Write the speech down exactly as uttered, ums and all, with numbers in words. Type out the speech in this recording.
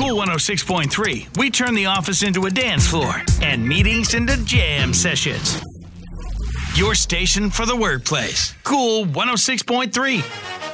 Cool one oh six point three, we turn the office into a dance floor and meetings into jam sessions. Your station for the workplace. Cool one oh six point three.